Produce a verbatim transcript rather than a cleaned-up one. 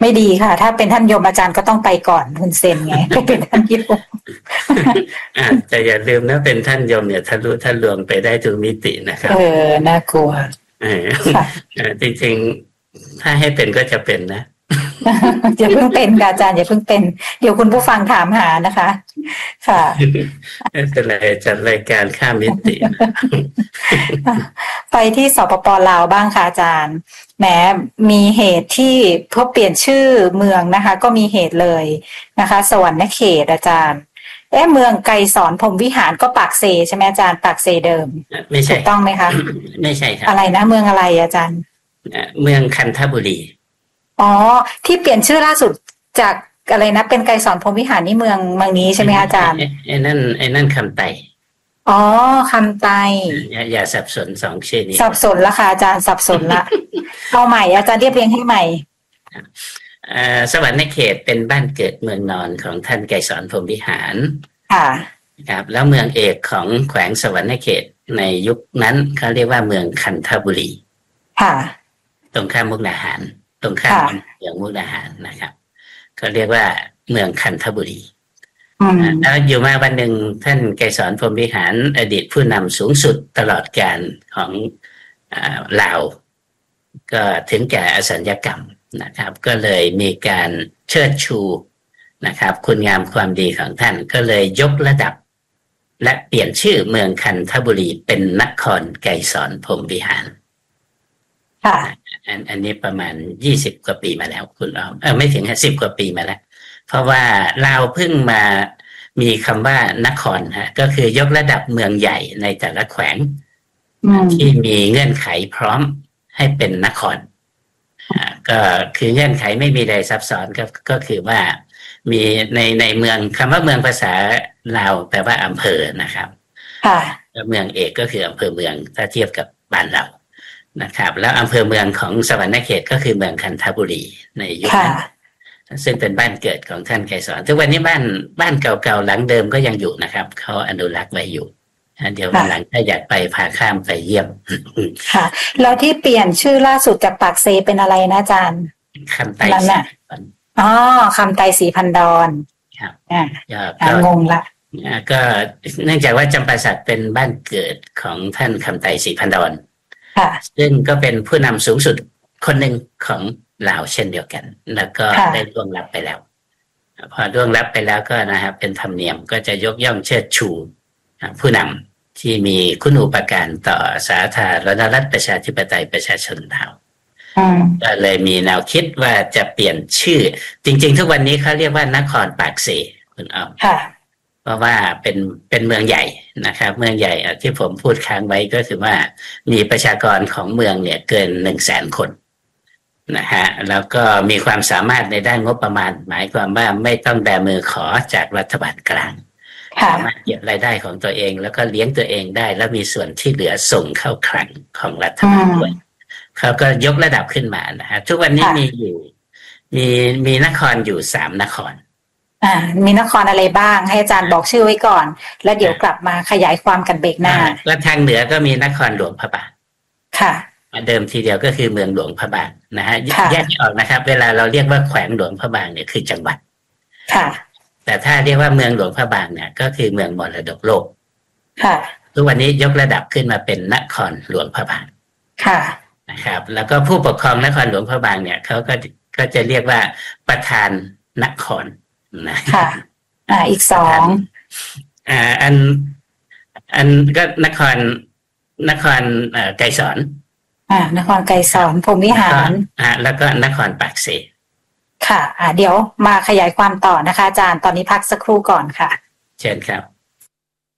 ไม่ดีค่ะถ้าเป็นท่านยมอาจารย์ก็ต้องไปก่อนคุณเซนไงไปเป็นท่านยมอาจจะอย่าลืมนะเป็นท่านยมเนี่ยทะลุทะลวงไปได้ทุกมิตินะครับเออน่ากลัวเออจริงๆถ้าให้เป็นก็จะเป็นนะอย่าเพิ่งเป็นค่ะอาจารย์อย่าเพิ่งเป็นเดี๋ยวคุณผู้ฟังถามหานะคะค่ะเป็นไรจัดรายการข้ามมิติไปที่สปป.ลาวบ้างค่ะอาจารย์แหมมีเหตุที่เพื่อเปลี่ยนชื่อเมืองนะคะก็มีเหตุเลยนะคะสวรรณเขตอาจารย์เอ๊ะเมืองไกรสอนพรหมวิหารก็ปากเซใช่ไหมอาจารย์ปากเซเดิมไม่ใช่ถูกต้องไหมคะไม่ใช่ครับอะไรนะเมืองอะไรอาจารย์เมืองคันธบุรีอ๋อที่เปลี่ยนชื่อล่าสุดจากอะไรนะเป็นไกรสอนพรหมวิหารนี่เมืองเมืองนี้ใช่ไหมอาจารย์ไอ้นั่นไอ้นั่นคำไตอ๋อคำไตอย่าอย่าสับสนสองชื่อนี้สับสนละค่ะอาจารย์สับสนละเอาใหม่อาจารย์เรียบเรียงให้ใหม่สวรรณเขตเป็นบ้านเกิดเมืองนอนของท่านไกรสอนพรหมวิหารค่ะครับแล้วเมืองเอกของแขวงสวรรณเขตในยุคนั้นเขาเรียกว่าเมืองคันธบุรีค่ะตรงข้ามมุกดาหารตรงข้ามเมืองมุกดาหารนะครับเขาเรียกว่าเมืองคันธบุรีแล้วอยู่มาวันหนึ่งท่านไกรสอนพรหมวิหารอดีตผู้นำสูงสุดตลอดกาลของลาวก็ถึงแก่อสัญญกรรมนะครับก็เลยมีการเชิดชูนะครับคุณงามความดีของท่านก็เลยยกระดับและเปลี่ยนชื่อเมืองคันธบุรีเป็นนครไกรสอนพรหมวิหารค่ะอันอันนี้ประมาณยี่สิบกว่าปีมาแล้วคุณอ้อมเออไม่ถึงสิบกว่าปีมาแล้วเพราะว่าเราเพิ่งมามีคำว่านครฮะก็คือยกระดับเมืองใหญ่ในแต่ละแขวงที่มีเงื่อนไขพร้อมให้เป็นนครก็คือเงื่อนไขไม่มีใดซับซ้อนก็ก็คือว่ามีในในเมืองคำว่าเมืองภาษาลาวแปลว่าอำเภอนะครับเมืองเอกก็คืออำเภอเมืองถ้าเทียบกับบ้านเรานะครับแล้วอำเภอเมืองของสวรรณเขตก็คือเมืองคันธบุรีในยุคนั้นซึ่งเป็นบ้านเกิดของท่านไกรสอนทุกวันนี้บ้านบ้านเก่าๆหลังเดิมก็ยังอยู่นะครับเขาอนุรักษ์ไว้อยู่เดี๋ยววันหลังถ้าอยากไปพาข้ามไปเยี่ยมค่ะแล้วที่เปลี่ยนชื่อล่าสุดจากปากเซเป็นอะไรนะอาจารย์คำไตศรีพันดอนอ๋อคำไตศรีพันดอนครับอ่างงละก็เนื่องจากว่าจำปาสักเป็นบ้านเกิดของท่านคำไตศรีพันดอนซึ่งก็เป็นผู้นำสูงสุดคนหนึ่งของลาวเช่นเดียวกันแล้วก็ได้ล่วงลับไปแล้วพอล่วงลับไปแล้วก็นะครับเป็นธรรมเนียมก็จะยกย่องเชิดชูผู้นำที่มีคุณูปการต่อสาธารณรัฐประชาธิปไตยประชาชนลาวก็เลยมีแนวคิดว่าจะเปลี่ยนชื่อจริงๆทุกวันนี้เขาเรียกว่านครปากเซคุณอ้อมเพราะว่าเป็นเป็นเมืองใหญ่นะครับเมืองใหญ่ที่ผมพูดค้างไว้ก็คือว่ามีประชากรของเมืองเนี่ยเกินหนึ่งแสนคนนะฮะแล้วก็มีความสามารถในด้านงบประมาณหมายความว่าไม่ต้องแบมือขอจากรัฐบาลกลางสามารถเก็บรายได้ของตัวเองแล้วก็เลี้ยงตัวเองได้แล้วมีส่วนที่เหลือส่งเข้าคลังของรัฐบาลด้วยเขาก็ยกระดับขึ้นมานะฮะทุกวันนี้มีอยู่มีมีนครอยู่สามนครอ่ามีนครอะไรบ้างให้อาจารย์บอกชื่อไว้ก่อนแล้วเดี๋ยวกลับมาขยายความกันเบรกหน้าแล้วทางเหนือก็มีนครหลวงพระบางค่ะเดิมทีเดียวก็คือเมืองหลวงพระบางนะฮะแยกออกนะครับเวลาเราเรียกว่าแขวงหลวงพระบางเนี่ยคือจังหวัดค่ะแต่ถ้าเรียกว่าเมืองหลวงพระบางเนี่ยก็คือเมืองมรดกโลกค่ะทุกวันนี้ยกระดับขึ้นมาเป็นนครหลวงพระบางค่ะนะครับแล้วก็ผู้ปกครองนครหลวงพระบางเนี่ยเขาก็ก็จะเรียกว่าประธานนครนะค่ะอ่าอีกสองอ่าอันอันก็นครนครเอ่อไกรสอนอ่านครไกรสอนพรหมวิหารอ่าแล้วก็นครปากเซค่ะอ่าเดี๋ยวมาขยายความต่อนะคะอาจารย์ตอนนี้พักสักครู่ก่อนค่ะเชิญครับ